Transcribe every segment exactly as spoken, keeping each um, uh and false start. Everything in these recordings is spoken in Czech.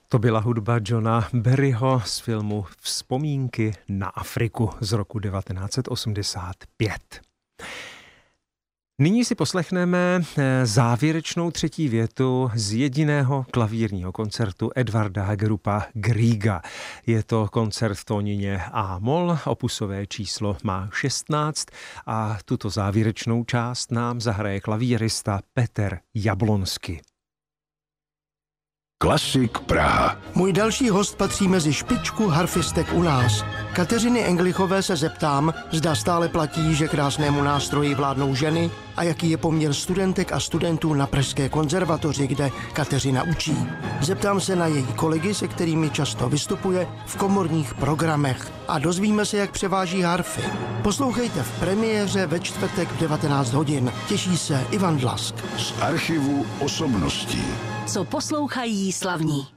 To byla hudba Johna Barryho z filmu Vzpomínky na Afriku z roku devatenáct set osmdesát pět. Nyní si poslechneme závěrečnou třetí větu z jediného klavírního koncertu Edvarda Hagerupa Griega. Je to koncert v tónině A-moll, opusové číslo má šestnáct a tuto závěrečnou část nám zahraje klavírista Petr Jablonský. Klasik Praha. Můj další host patří mezi špičku harfistek u nás. Kateřiny Englichové se zeptám, zda stále platí, že krásnému nástroji vládnou ženy a jaký je poměr studentek a studentů na Pražské konzervatoři, kde Kateřina učí. Zeptám se na její kolegy, se kterými často vystupuje v komorních programech a dozvíme se, jak převáží harfy. Poslouchejte v premiéře ve čtvrtek v devatenáct hodin. Těší se Ivan Dlask. Z archivu osobností. Co poslouchají slavní.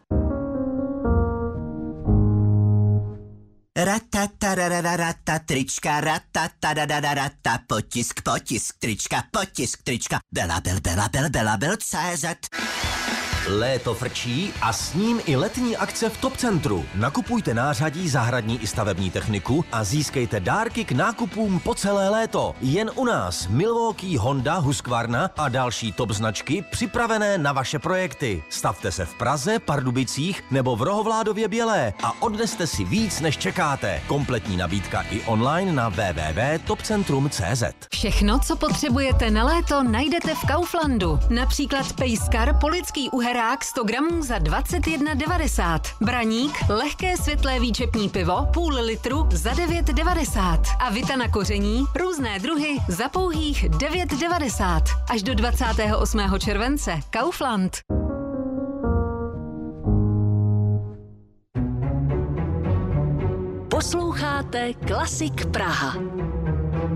Ratatarararata, trička, ratatarararata, potisk, potisk, trička, potisk, trička, belabel, belabel, belabel, C Z. Léto frčí a s ním i letní akce v Top Centru. Nakupujte nářadí, zahradní i stavební techniku a získejte dárky k nákupům po celé léto. Jen u nás Milwaukee, Honda, Husqvarna a další top značky připravené na vaše projekty. Stavte se v Praze, Pardubicích nebo v Rohovládově Bělé a odneste si víc, než čekáte. Kompletní nabídka i online na w w w tečka top centrum tečka c z. Všechno, co potřebujete na léto, najdete v Kauflandu. Například pejskar, polický uherák sto gramů za dvacet jedna devadesát. Braník, lehké světlé výčepní pivo, půl litru za devět devadesát. A vita na koření, různé druhy za pouhých devět devadesát. Až do dvacátého osmého července. Kaufland. Posloucháte Klasik Praha.